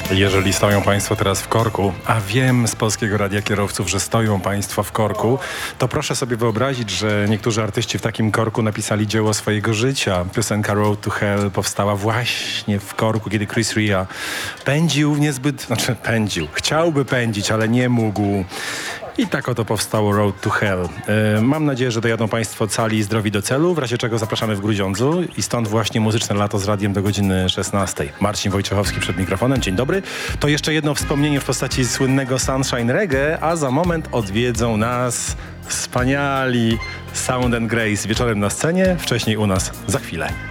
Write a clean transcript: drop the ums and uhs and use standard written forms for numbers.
Jeżeli stoją Państwo teraz w korku, a wiem z Polskiego Radia Kierowców, że stoją Państwo w korku, to proszę sobie wyobrazić, że niektórzy artyści w takim korku napisali dzieło swojego życia. Piosenka Road to Hell powstała właśnie w korku, kiedy Chris Rea chciałby pędzić, ale nie mógł. I tak oto powstało Road to Hell. Mam nadzieję, że dojadą Państwo cali i zdrowi do celu, w razie czego zapraszamy w Grudziądzu i stąd właśnie Muzyczne Lato z radiem do godziny 16. Marcin Wojciechowski przed mikrofonem. Dzień dobry. To jeszcze jedno wspomnienie w postaci słynnego Sunshine Reggae, a za moment odwiedzą nas wspaniali Sound and Grace wieczorem na scenie, wcześniej u nas za chwilę.